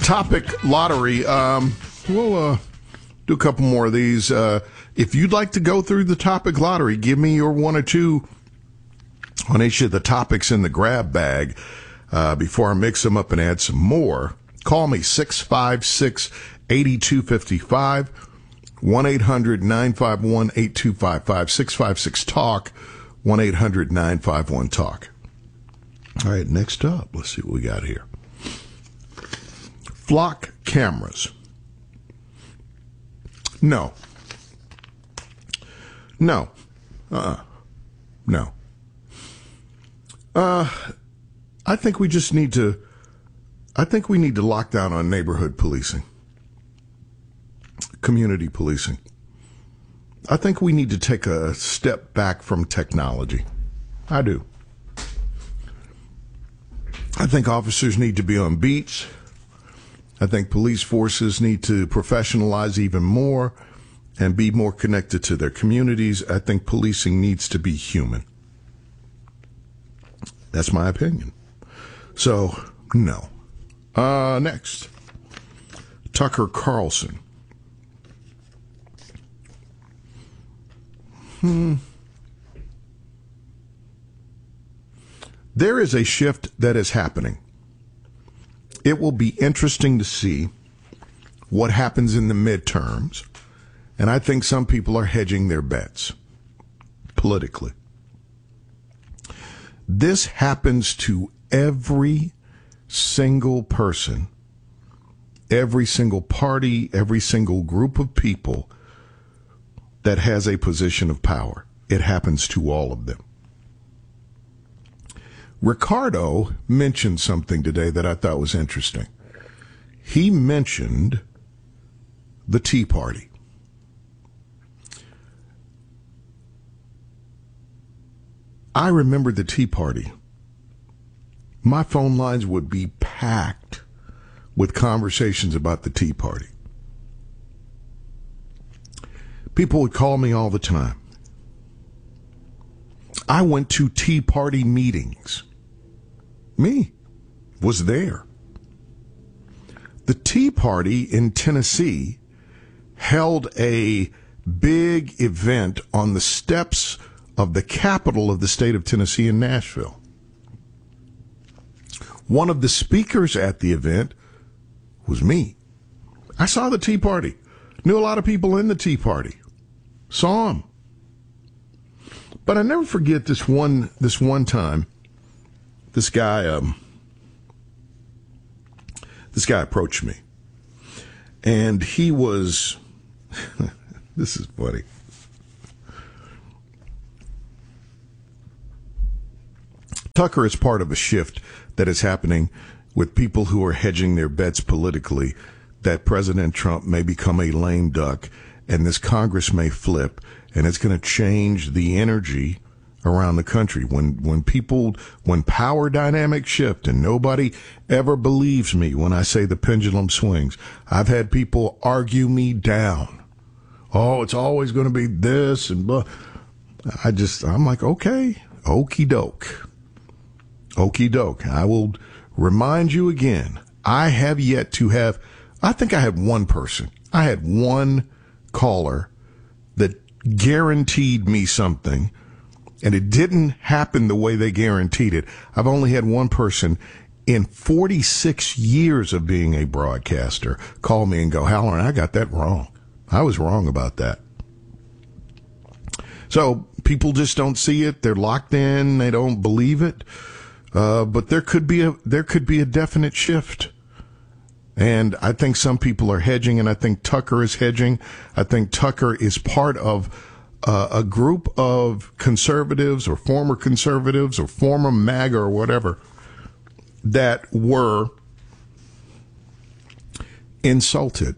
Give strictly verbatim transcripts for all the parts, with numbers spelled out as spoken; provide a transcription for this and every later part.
Topic lottery. Um, we'll uh, do a couple more of these. Uh, if you'd like to go through the topic lottery, give me your one or two on each of the topics in the grab bag uh, before I mix them up and add some more. Call me six five six, eight two five five, one eight hundred nine five one eight two five five, six five six talk, one eight hundred nine five one talk. All right, next up, let's see what we got here. Flock cameras. No. No. Uh-uh. No. Uh, I think we just need to, I think we need to lock down on neighborhood policing. Community policing. I think we need to take a step back from technology. I do. I think officers need to be on beats. I think police forces need to professionalize even more and be more connected to their communities. I think policing needs to be human. That's my opinion. So, no. Uh, next. Tucker Carlson. Hmm. There is a shift that is happening. It will be interesting to see what happens in the midterms, and I think some people are hedging their bets politically. This happens to every single person, every single party, every single group of people that has a position of power. It happens to all of them. Ricardo mentioned something today that I thought was interesting. He mentioned the Tea Party. I remember the Tea Party. My phone lines would be packed with conversations about the Tea Party. People would call me all the time. I went to Tea Party meetings. Me was there. The Tea Party in Tennessee held a big event on the steps of the capital of the state of Tennessee in Nashville. One of the speakers at the event was me. I saw the Tea Party. Knew a lot of people in the Tea Party. Saw them. But I never forget this one this one time. This guy, um, this guy approached me, and he was, this is funny. Tucker is part of a shift that is happening with people who are hedging their bets politically, that President Trump may become a lame duck, and this Congress may flip, and it's going to change the energy around the country. When when people, when power dynamics shift, and nobody ever believes me when I say the pendulum swings. I've had people argue me down. Oh, it's always going to be this and blah. I just, I'm like, okay, okie doke. Okie doke. I will remind you again, I have yet to have, I think I had one person. I had one caller that guaranteed me something, and it didn't happen the way they guaranteed it. I've only had one person in forty-six years of being a broadcaster call me and go, Halloran, I got that wrong. I was wrong about that. So people just don't see it. They're locked in. They don't believe it. Uh, but there could be a, there could be a definite shift. And I think some people are hedging, and I think Tucker is hedging. I think Tucker is part of uh, a group of conservatives or former conservatives or former MAGA or whatever that were insulted.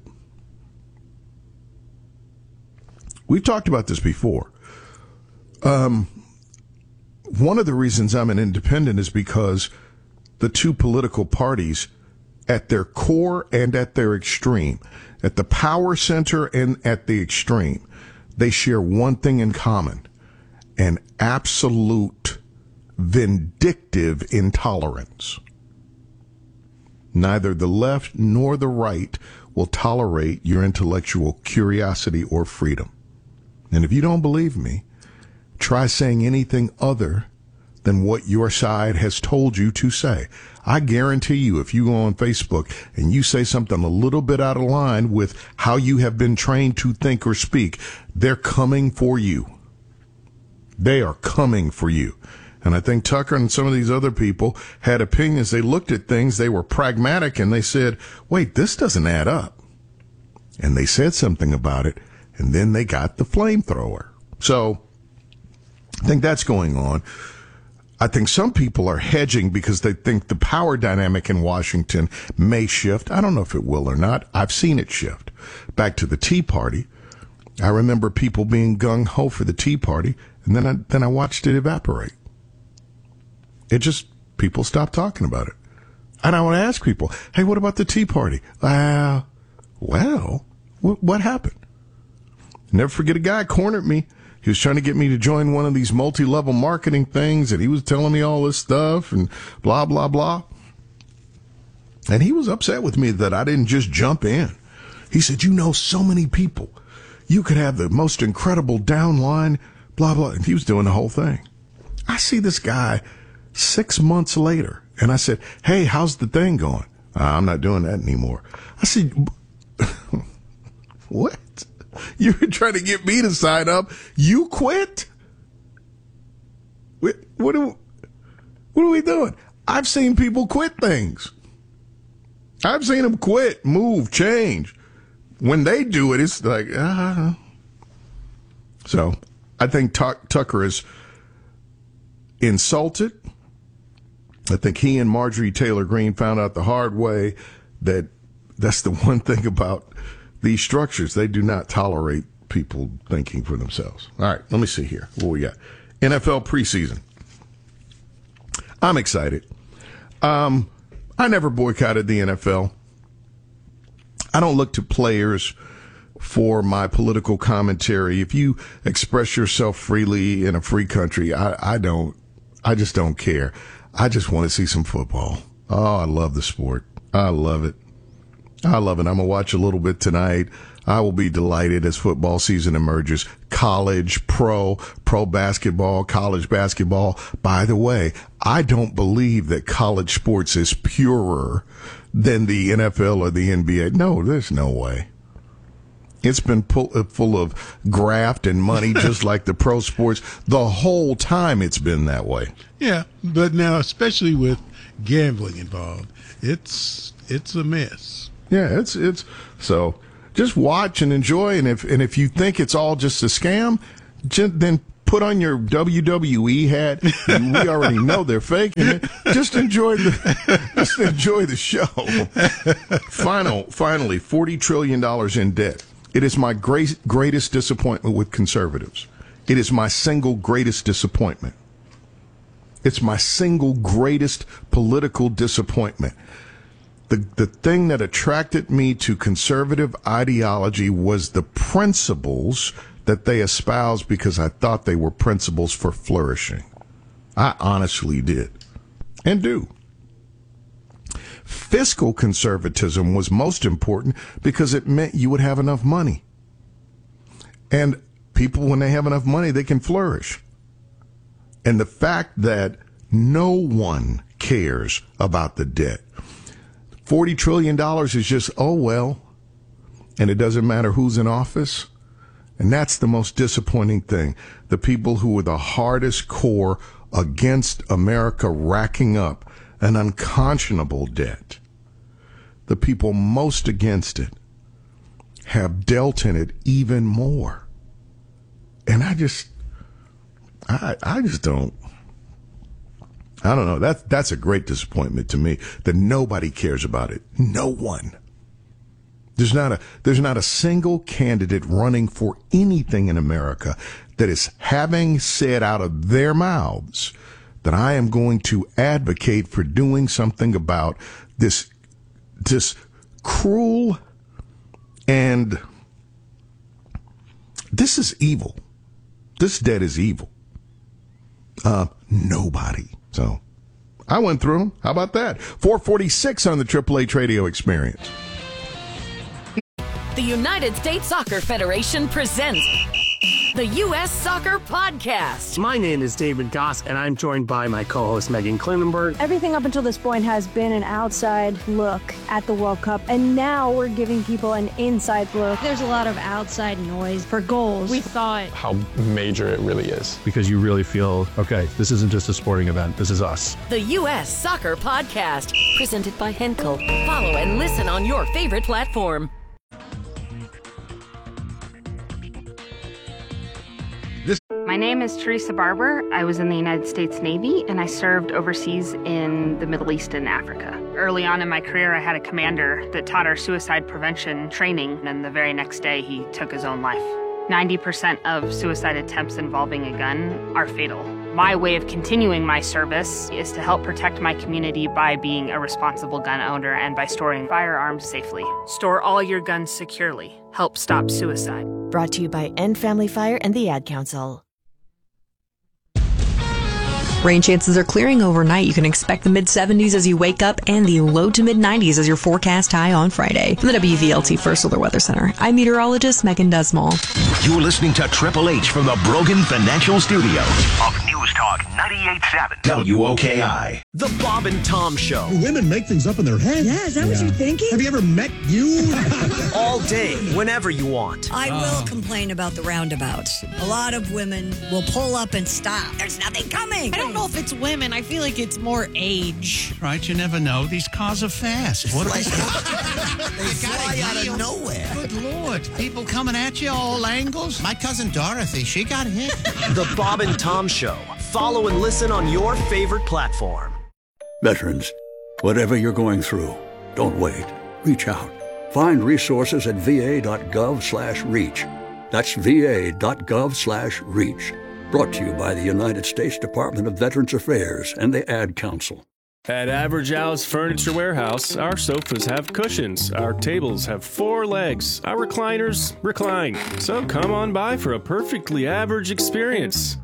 We've talked about this before. Um, one of the reasons I'm an independent is because the two political parties, at their core and at their extreme, at the power center and at the extreme, they share one thing in common: an absolute vindictive intolerance. Neither the left nor the right will tolerate your intellectual curiosity or freedom. And if you don't believe me, try saying anything other than what your side has told you to say. I guarantee you, if you go on Facebook and you say something a little bit out of line with how you have been trained to think or speak, they're coming for you. They are coming for you. And I think Tucker and some of these other people had opinions. They looked at things, they were pragmatic, and they said, wait, this doesn't add up. And they said something about it, and then they got the flamethrower. So I think that's going on. I think some people are hedging because they think the power dynamic in Washington may shift. I don't know if it will or not. I've seen it shift. Back to the Tea Party. I remember people being gung-ho for the Tea Party, and then I, then I watched it evaporate. It just, people stopped talking about it. And I want to ask people, hey, what about the Tea Party? Uh, well, wh- what happened? Never forget a guy cornered me. He was trying to get me to join one of these multi-level marketing things, and he was telling me all this stuff and blah, blah, blah. And he was upset with me that I didn't just jump in. He said, you know so many people. You could have the most incredible downline, blah, blah. And he was doing the whole thing. I see this guy six months later, and I said, hey, how's the thing going? Uh, I'm not doing that anymore. I said, what? You were trying to get me to sign up. You quit? What, what, are, what are we doing? I've seen people quit things. I've seen them quit, move, change. When they do it, it's like, ah. So I think Tuck, Tucker is insulted. I think he and Marjorie Taylor Greene found out the hard way that that's the one thing about these structures. They do not tolerate people thinking for themselves. All right, let me see here. What we got? N F L preseason. I'm excited. Um, I never boycotted the N F L. I don't look to players for my political commentary. If you express yourself freely in a free country, I, I don't. I just don't care. I just want to see some football. Oh, I love the sport. I love it. I love it. I'm going to watch a little bit tonight. I will be delighted as football season emerges. College, pro, pro basketball, college basketball. By the way, I don't believe that college sports is purer than the N F L or the N B A. No, there's no way. It's been pull, full of graft and money, just like the pro sports. The whole time it's been that way. Yeah, but now, especially with gambling involved, it's it's a mess. Yeah, it's it's so just watch and enjoy, and if and if you think it's all just a scam, just, then put on your W W E hat. We already know they're faking it. Just enjoy the just enjoy the show. Final, finally, forty trillion dollars in debt. It is my great, greatest disappointment with conservatives. It is my single greatest disappointment. It's my single greatest political disappointment. The the thing that attracted me to conservative ideology was the principles that they espoused, because I thought they were principles for flourishing. I honestly did and do. Fiscal conservatism was most important because it meant you would have enough money. And people, when they have enough money, they can flourish. And the fact that no one cares about the debt. forty trillion dollars is just, oh, well, and it doesn't matter who's in office. And that's the most disappointing thing. The people who were the hardest core against America racking up an unconscionable debt, the people most against it, have dealt in it even more. And I just, I, I just don't, I don't know. That's, that's a great disappointment to me that nobody cares about it. No one. There's not a, there's not a single candidate running for anything in America that is having said out of their mouths that I am going to advocate for doing something about this, this cruel and this is evil. This debt is evil. Uh, nobody. So I went through them. How about that? four forty-six on the Triple H Radio Experience. The United States Soccer Federation presents the U S Soccer Podcast. My name is David Goss, and I'm joined by my co-host Megan Klinenberg. Everything up until this point has been an outside look at the World Cup, and now we're giving people an inside look. There's a lot of outside noise for goals. We thought how major it really is. Because you really feel, okay, this isn't just a sporting event, this is us. The U S Soccer Podcast, presented by Henkel. Follow and listen on your favorite platform. My name is Teresa Barber. I was in the United States Navy, and I served overseas in the Middle East and Africa. Early on in my career, I had a commander that taught our suicide prevention training, and the very next day, he took his own life. ninety percent of suicide attempts involving a gun are fatal. My way of continuing my service is to help protect my community by being a responsible gun owner and by storing firearms safely. Store all your guns securely. Help stop suicide. Brought to you by End Family Fire and the Ad Council. Rain chances are clearing overnight. You can expect the mid seventies as you wake up and the low to mid nineties as your forecast high on Friday. From the W V L T First Solar Weather Center, I'm meteorologist Megan Desmall. You're listening to Triple H from the Brogan Financial Studios of News Talk ninety-eight point seven W O K I. The Bob and Tom Show. Women make things up in their head. Yeah, is that yeah. what you're thinking? Have you ever met you? All day, whenever you want. I uh. will complain about the roundabouts. A lot of women will pull up and stop. There's nothing coming. I don't know if it's women. I feel like it's more age. Right, you never know. These cars are fast. What are they? They fly out of nowhere. Good Lord. People coming at you all angles. My cousin Dorothy, she got hit. The Bob and Tom Show. Follow and listen on your favorite platform. Veterans, whatever you're going through, don't wait. Reach out. Find resources at va.gov slash reach. That's va.gov slash reach. Brought to you by the United States Department of Veterans Affairs and the Ad Council. At Average Al's Furniture Warehouse, our sofas have cushions, our tables have four legs, our recliners recline. So come on by for a perfectly average experience.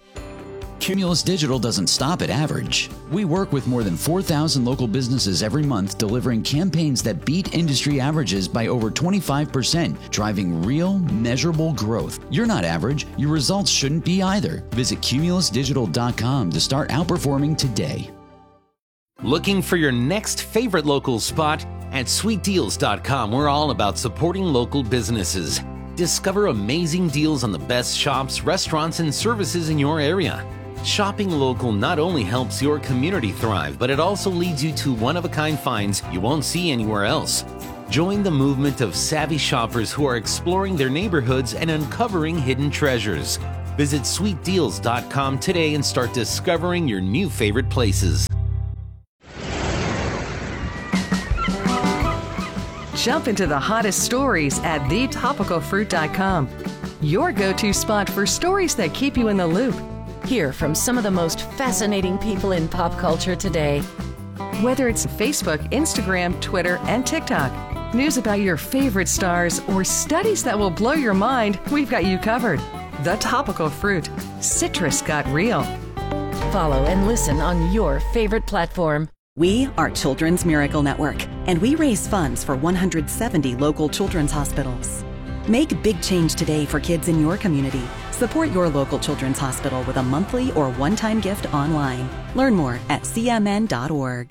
Cumulus Digital doesn't stop at average. We work with more than four thousand local businesses every month, delivering campaigns that beat industry averages by over twenty-five percent, driving real, measurable growth. You're not average. Your results shouldn't be either. Visit cumulus digital dot com to start outperforming today. Looking for your next favorite local spot? At sweet deals dot com, we're all about supporting local businesses. Discover amazing deals on the best shops, restaurants, and services in your area. Shopping local not only helps your community thrive, but it also leads you to one-of-a-kind finds you won't see anywhere else. Join the movement of savvy shoppers who are exploring their neighborhoods and uncovering hidden treasures. Visit sweet deals dot com today and start discovering your new favorite places. Jump into the hottest stories at the topical fruit dot com. Your go-to spot for stories that keep you in the loop. Hear from some of the most fascinating people in pop culture today. Whether it's Facebook, Instagram, Twitter, and TikTok, news about your favorite stars, or studies that will blow your mind, we've got you covered. The Topical Fruit. Citrus got real. Follow and listen on your favorite platform. We are Children's Miracle Network, and we raise funds for one hundred seventy local children's hospitals. Make big change today for kids in your community. Support your local children's hospital with a monthly or one-time gift online. Learn more at c m n dot org.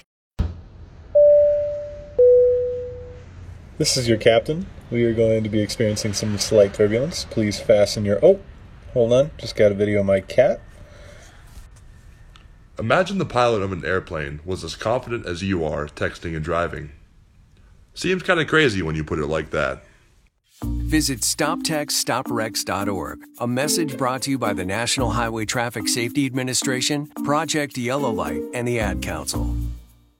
This is your captain. We are going to be experiencing some slight turbulence. Please fasten your... Oh, hold on. Just got a video of my cat. Imagine the pilot of an airplane was as confident as you are texting and driving. Seems kind of crazy when you put it like that. Visit stop text stop wrecks dot org. A message brought to you by the National Highway Traffic Safety Administration, Project Yellow Light, and the Ad Council.